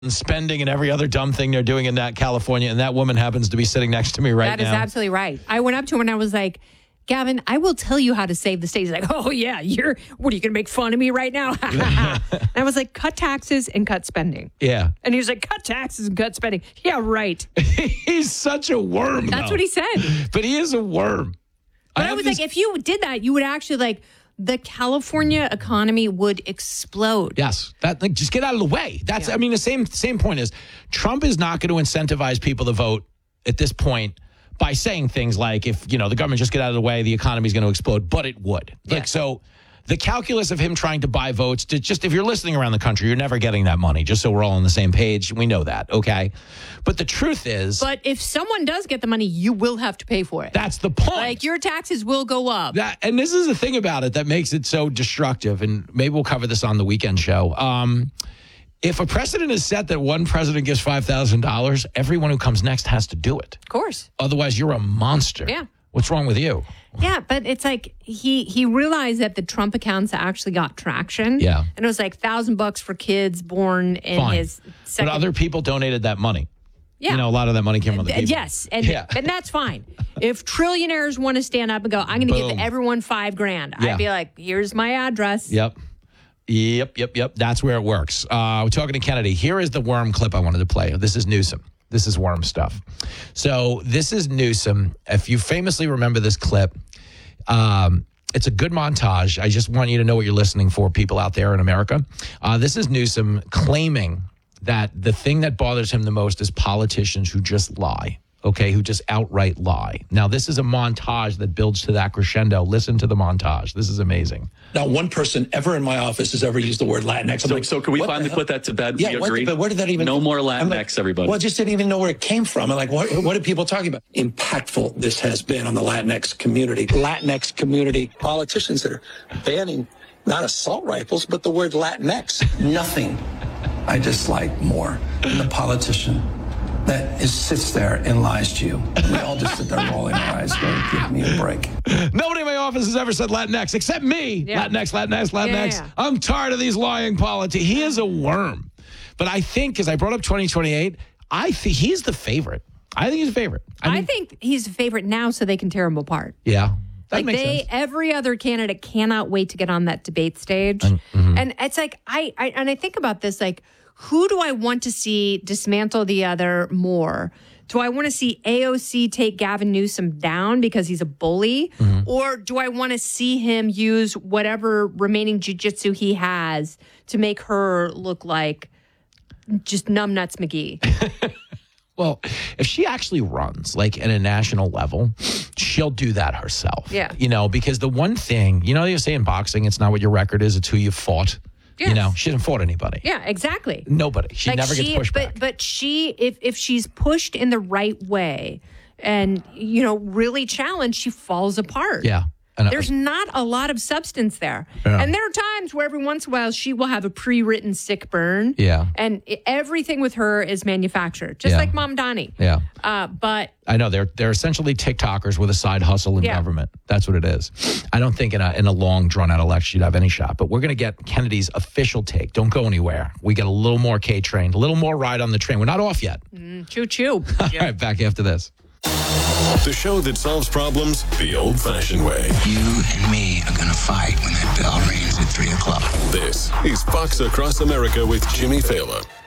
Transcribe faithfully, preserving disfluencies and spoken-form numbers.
and spending and every other dumb thing they're doing in that California. And that woman happens to be sitting next to me right that now. That is absolutely right. I went up to him and I was like, Gavin, I will tell you how to save the state. He's like, oh, yeah, you're, what are you going to make fun of me right now? And I was like, cut taxes and cut spending. Yeah. And he was like, cut taxes and cut spending. Yeah, right. He's such a worm, That's though. what he said. But he is a worm. But I, I was this... like, if you did that, you would actually like, the California economy would explode. Yes. That like, just get out of the way. That's, yeah. I mean, the same same point is Trump is not going to incentivize people to vote at this point by saying things like, if, you know, the government just get out of the way, the economy is going to explode, but it would. Yeah. Like, so the calculus of him trying to buy votes, to just, if you're listening around the country, you're never getting that money, just so we're all on the same page. We know that, okay? But the truth is... But if someone does get the money, you will have to pay for it. That's the point. Like, your taxes will go up. That, and this is the thing about it that makes it so destructive, and maybe we'll cover this on the weekend show. Um, if a precedent is set that one president gives five thousand dollars, everyone who comes next has to do it. Of course. Otherwise, you're a monster. Yeah. What's wrong with you? Yeah, but it's like he he realized that the Trump accounts actually got traction. Yeah. And it was like thousand bucks for kids born in Fine. his second. But other people donated that money. Yeah. You know, a lot of that money came from other people. Yes. And, yeah. and that's fine. If trillionaires want to stand up and go, I'm going to give everyone five grand, Yeah. I'd be like, here's my address. Yep. Yep, yep, yep. That's where it works. Uh, we're talking to Kennedy. Here is the worm clip I wanted to play. This is Newsom. This is worm stuff. So this is Newsom. If you famously remember this clip, um, it's a good montage. I just want you to know what you're listening for, people out there in America. Uh, this is Newsom claiming that the thing that bothers him the most is politicians who just lie. Okay, who just outright lie. Now, this is a montage that builds to that crescendo. Listen to the montage. This is amazing. Not one person ever in my office has ever used the word Latinx. I'm So, like, so can we what finally put that to bed? Yeah, we what, agree? but where did that even... No more I'm Latinx, like, everybody. Well, I just didn't even know where it came from. I'm like, what, what are people talking about? Impactful this has been on the Latinx community. Latinx community politicians that are banning not assault rifles, but the word Latinx. Nothing I dislike more than the politician that is, sits there and lies to you. We all just sit there rolling our eyes going, give me a break. Nobody in my office has ever said Latinx except me. Yeah. Latinx, Latinx, Latinx. Yeah, yeah. I'm tired of these lying politics. He is a worm. But I think, because I brought up twenty twenty-eight, I think he's the favorite. I think he's a favorite. I, I mean, think he's a favorite now so they can tear him apart. Yeah. That Like makes they, sense. every other candidate cannot wait to get on that debate stage. And, mm-hmm. and it's like, I, I, and I think about this, like, who do I want to see dismantle the other more? Do I want to see A O C take Gavin Newsom down because he's a bully? Mm-hmm. Or do I want to see him use whatever remaining jujitsu he has to make her look like just numbnuts McGee? Well, if she actually runs like at a national level, she'll do that herself. Yeah. You know, because the one thing, you know, you say in boxing, it's not what your record is, it's who you fought. Yes. You know, she didn't fought anybody. Yeah, exactly. Nobody. She Like never she, gets pushed but, back. But she, if if she's pushed in the right way and, you know, really challenged, she falls apart. Yeah. And There's not a lot of substance there. Yeah. And there are times where every once in a while she will have a pre-written sick burn. Yeah. And it, everything with her is manufactured, just Yeah. like Mom Donnie. Yeah. Uh, but I know they're they're essentially TikTokers with a side hustle in Yeah. government. That's what it is. I don't think in a in a long drawn out election you'd have any shot. But we're going to get Kennedy's official take. Don't go anywhere. We get a little more K train, a little more ride on the train. We're not off yet. mm, choo choo. All right, back after this. The show that solves problems the old-fashioned way. You and me are gonna fight when that bell rings at three o'clock. This is Fox Across America with Jimmy Fallon.